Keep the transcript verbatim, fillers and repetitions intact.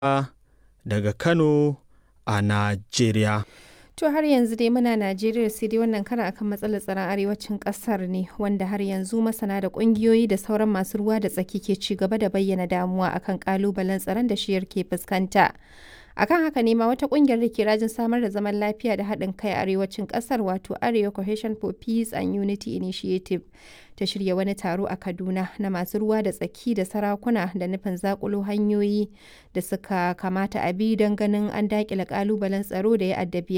daga Kano a Najeriya. To har yanzu dai muna Najeriya sai dai wannan karan akan matsalar tsaron arewacin kasar ne wanda har yanzu masana da kungiyoyi da sauran masu ruwa da tsaki ke ci gaba da bayyana damuwa akan kalubalen tsaron da shiyar ke fuskanta. Akan haka ne ma wata kungiyar da ke rajin samar da zaman lafiya da haɗin kai a arewacin ƙasar wato Arewa Cohesion for Peace and Unity Initiative ta shirya wani taro a Kaduna na masu ruwa da tsaki da sarakuna da nufin zakulo hanyoyi da suka kamata a bi don ganin an daƙile ƙalubalen tsaro da ya addabi